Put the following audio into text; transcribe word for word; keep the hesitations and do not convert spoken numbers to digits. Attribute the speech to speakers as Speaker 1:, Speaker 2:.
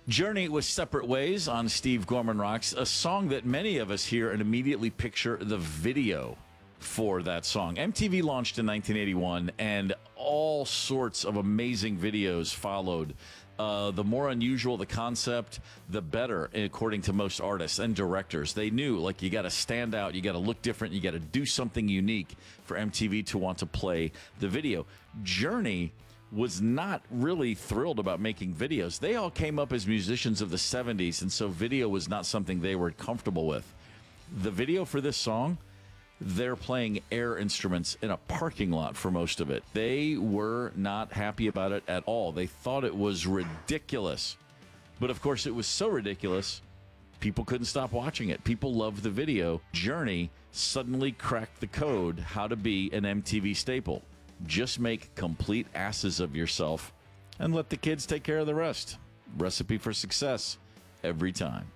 Speaker 1: Journey was Separate Ways on Steve Gorman Rocks, a song that many of us hear and immediately picture the video for that song. M T V launched in nineteen eighty-one, and all sorts of amazing videos followed. Uh, the more unusual the concept, the better, according to most artists and directors. They knew, like, you got to stand out, you got to look different, you got to do something unique for M T V to want to play the video. Journey was not really thrilled about making videos. They all came up as musicians of the seventies, and so video was not something they were comfortable with. The video for this song, they're playing air instruments in a parking lot for most of it. They were not happy about it at all. They thought it was ridiculous. But of course, it was so ridiculous, people couldn't stop watching it. People loved the video. Journey suddenly cracked the code how to be an M T V staple. Just make complete asses of yourself and let the kids take care of the rest. Recipe for success every time.